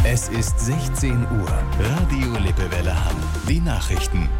Es ist 16 Uhr. Radio Lippewelle Hamm. Die Nachrichten.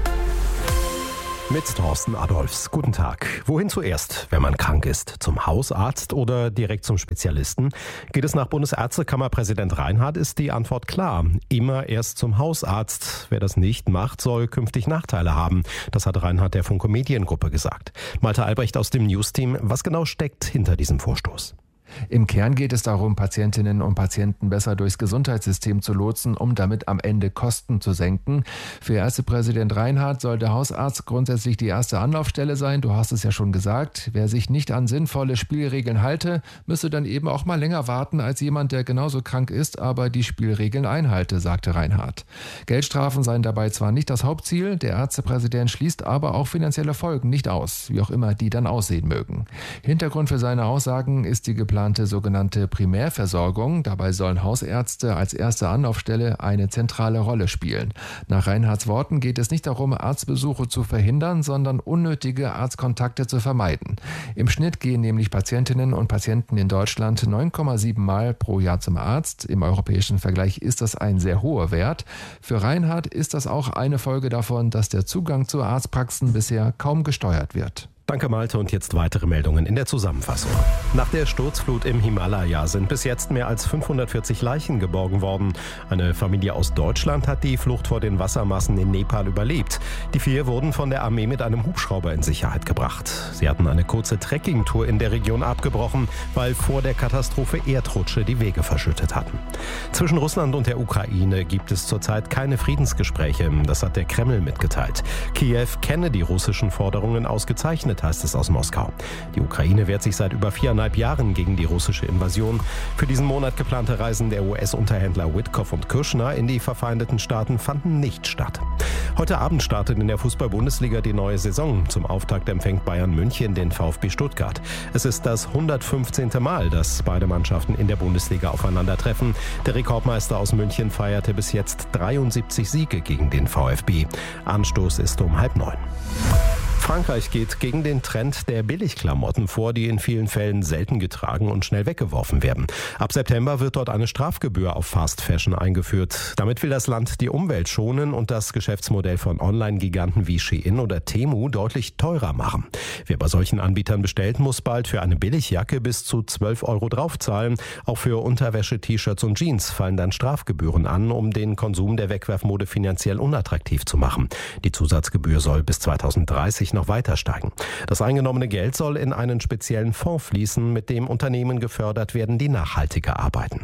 Mit Thorsten Adolfs. Guten Tag. Wohin zuerst, wenn man krank ist? Zum Hausarzt oder direkt zum Spezialisten? Geht es nach Bundesärztekammerpräsident Reinhardt, ist die Antwort klar. Immer erst zum Hausarzt. Wer das nicht macht, soll künftig Nachteile haben. Das hat Reinhardt der Funke Mediengruppe gesagt. Malte Albrecht aus dem Newsteam. Was genau steckt hinter diesem Vorstoß? Im Kern geht es darum, Patientinnen und Patienten besser durchs Gesundheitssystem zu lotsen, um damit am Ende Kosten zu senken. Für Ärztepräsident Reinhardt soll der Hausarzt grundsätzlich die erste Anlaufstelle sein. Du hast es ja schon gesagt. Wer sich nicht an sinnvolle Spielregeln halte, müsse dann eben auch mal länger warten als jemand, der genauso krank ist, aber die Spielregeln einhalte, sagte Reinhardt. Geldstrafen seien dabei zwar nicht das Hauptziel, der Ärztepräsident schließt aber auch finanzielle Folgen nicht aus, wie auch immer die dann aussehen mögen. Hintergrund für seine Aussagen ist die geplante sogenannte Primärversorgung. Dabei sollen Hausärzte als erste Anlaufstelle eine zentrale Rolle spielen. Nach Reinhardts Worten geht es nicht darum, Arztbesuche zu verhindern, sondern unnötige Arztkontakte zu vermeiden. Im Schnitt gehen nämlich Patientinnen und Patienten in Deutschland 9,7 Mal pro Jahr zum Arzt. Im europäischen Vergleich ist das ein sehr hoher Wert. Für Reinhardt ist das auch eine Folge davon, dass der Zugang zu Arztpraxen bisher kaum gesteuert wird. Danke Malte und jetzt weitere Meldungen in der Zusammenfassung. Nach der Sturzflut im Himalaya sind bis jetzt mehr als 540 Leichen geborgen worden. Eine Familie aus Deutschland hat die Flucht vor den Wassermassen in Nepal überlebt. Die 4 wurden von der Armee mit einem Hubschrauber in Sicherheit gebracht. Sie hatten eine kurze Trekkingtour in der Region abgebrochen, weil vor der Katastrophe Erdrutsche die Wege verschüttet hatten. Zwischen Russland und der Ukraine gibt es zurzeit keine Friedensgespräche. Das hat der Kreml mitgeteilt. Kiew kenne die russischen Forderungen ausgezeichnet, heißt es aus Moskau. Die Ukraine wehrt sich seit über 4,5 Jahren gegen die russische Invasion. Für diesen Monat geplante Reisen der US-Unterhändler Witkoff und Kushner in die verfeindeten Staaten fanden nicht statt. Heute Abend startet in der Fußball-Bundesliga die neue Saison. Zum Auftakt empfängt Bayern München den VfB Stuttgart. Es ist das 115. Mal, dass beide Mannschaften in der Bundesliga aufeinandertreffen. Der Rekordmeister aus München feierte bis jetzt 73 Siege gegen den VfB. Anstoß ist um 8:30. Frankreich geht gegen den Trend der Billigklamotten vor, die in vielen Fällen selten getragen und schnell weggeworfen werden. Ab September wird dort eine Strafgebühr auf Fast Fashion eingeführt. Damit will das Land die Umwelt schonen und das Geschäftsmodell von Online-Giganten wie Shein oder Temu deutlich teurer machen. Wer bei solchen Anbietern bestellt, muss bald für eine Billigjacke bis zu 12 € draufzahlen. Auch für Unterwäsche, T-Shirts und Jeans fallen dann Strafgebühren an, um den Konsum der Wegwerfmode finanziell unattraktiv zu machen. Die Zusatzgebühr soll bis 2030 noch weiter steigen. Das eingenommene Geld soll in einen speziellen Fonds fließen, mit dem Unternehmen gefördert werden, die nachhaltiger arbeiten.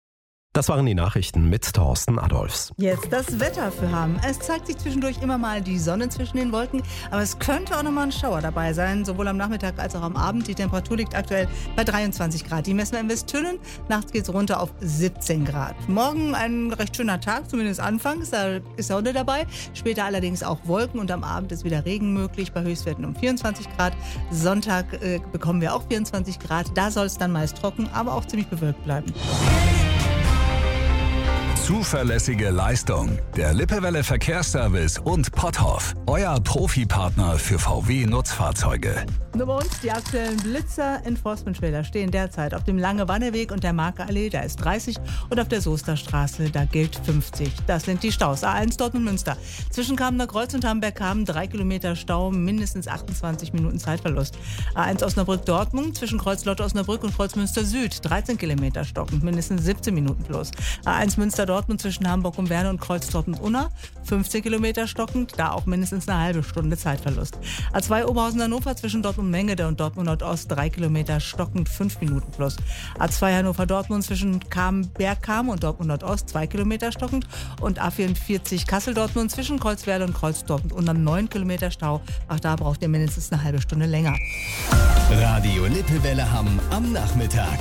Das waren die Nachrichten mit Thorsten Adolfs. Jetzt das Wetter für Hamm. Es zeigt sich zwischendurch immer mal die Sonne zwischen den Wolken, aber es könnte auch nochmal ein Schauer dabei sein, sowohl am Nachmittag als auch am Abend. Die Temperatur liegt aktuell bei 23 Grad. Die messen wir in Westtünen. Nachts geht es runter auf 17 Grad. Morgen ein recht schöner Tag, zumindest anfangs. Da ist Sonne dabei. Später allerdings auch Wolken und am Abend ist wieder Regen möglich bei Höchstwerten um 24 Grad. Sonntag bekommen wir auch 24 Grad. Da soll es dann meist trocken, aber auch ziemlich bewölkt bleiben. Zuverlässige Leistung. Der Lippewelle Verkehrsservice und Potthoff. Euer Profipartner für VW-Nutzfahrzeuge. Nur bei uns die aktuellen Blitzer-Enforcement-Schilder stehen derzeit auf dem Lange-Wanne-Weg und der Marke-Allee, da ist 30 und auf der Soesterstraße, da gilt 50. Das sind die Staus. A1 Dortmund-Münster. Zwischen Kamener Kreuz und Hamburg-Kamen 3 Kilometer Stau, mindestens 28 Minuten Zeitverlust. A1 Osnabrück-Dortmund zwischen Kreuz-Lotte-Osnabrück und Kreuz-Münster-Süd 13 Kilometer stockend, mindestens 17 Minuten plus. A1 Münster-Dortmund zwischen Hamburg und Werne und Kreuz-Dortmund-Unna 15 Kilometer stockend, da auch mindestens eine halbe Stunde Zeitverlust. A2 Oberhausen-Hannover zwischen Dortmund-Mengede und Dortmund-Nordost 3 Kilometer stockend, 5 Minuten plus. A2 Hannover-Dortmund zwischen Bergkamen und Dortmund-Nordost 2 Kilometer stockend und A44 Kassel-Dortmund zwischen Kreuzwerl und Kreuz-Dortmund unter 9 Kilometer Stau. Auch da braucht ihr mindestens eine halbe Stunde länger. Radio Lippewelle Hamm am Nachmittag.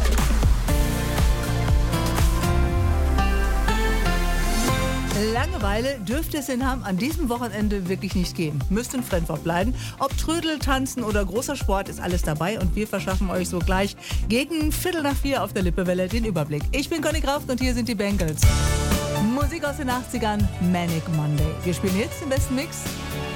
Langeweile dürfte es in Hamm an diesem Wochenende wirklich nicht geben. Müsst in Frentfort bleiben. Ob Trödel, Tanzen oder großer Sport ist alles dabei und wir verschaffen euch so gleich gegen 3:45 auf der Lippewelle den Überblick. Ich bin Conny Kraft und hier sind die Bengals. Musik aus den 80ern, Manic Monday. Wir spielen jetzt den besten Mix